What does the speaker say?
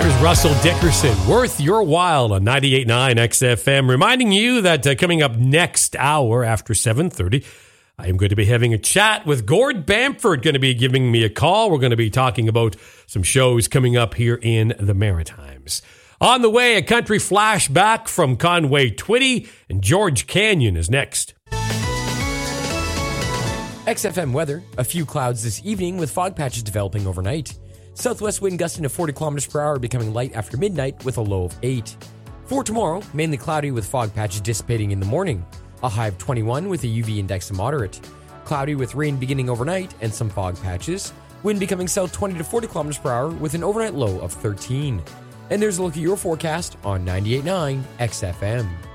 Here's Russell Dickerson, Worth Your While on 98.9 XFM, reminding you that coming up next hour after 7:30, I am going to be having a chat with Gord Bamford, going to be giving me a call. We're going to be talking about some shows coming up here in the Maritimes. On the way, a country flashback from Conway Twitty, and George Canyon is next. XFM weather, a few clouds this evening with fog patches developing overnight. Southwest wind gusting to 40 kilometers per hour, becoming light after midnight with a low of 8. For tomorrow, mainly cloudy with fog patches dissipating in the morning. A high of 21 with a UV index of moderate. Cloudy with rain beginning overnight and some fog patches. Wind becoming south 20 to 40 kilometers per hour with an overnight low of 13. And there's a look at your forecast on 98.9 XFM.